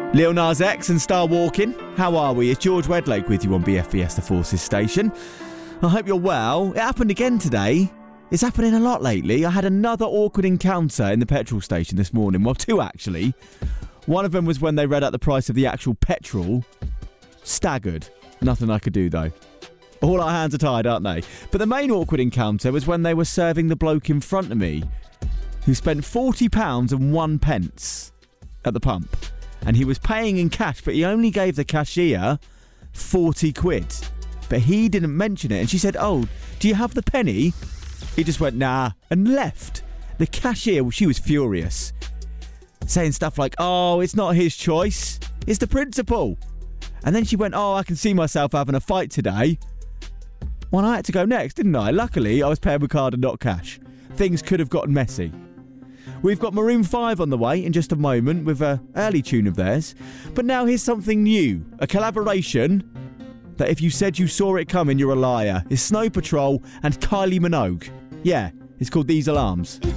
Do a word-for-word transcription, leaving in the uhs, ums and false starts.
Lil Nas X and Star Walking. How are we? It's George Wedlake with you on B F B S The Forces station. I hope you're well. It happened again today. It's happening a lot lately. I had another awkward encounter in the petrol station this morning. Well, two actually. One of them was when they read out the price of the actual petrol. Staggered. Nothing I could do though. All our hands are tied, aren't they? But the main awkward encounter was when they were serving the bloke in front of me, who spent forty pounds and one pence at the pump. And he was paying in cash, but he only gave the cashier forty quid. But he didn't mention it. And she said, "Oh, do you have the penny?" He just went, "Nah," and left. The cashier, she was furious, saying stuff like, "Oh, it's not his choice. It's the principal." And then she went, "Oh, I can see myself having a fight today." Well, I had to go next, didn't I? Luckily, I was paying with card and not cash. Things could have gotten messy. We've got Maroon five on the way in just a moment with an early tune of theirs. But now here's something new. A collaboration that if you said you saw it coming, you're a liar. It's Snow Patrol and Kylie Minogue. Yeah, it's called These Alarms. It's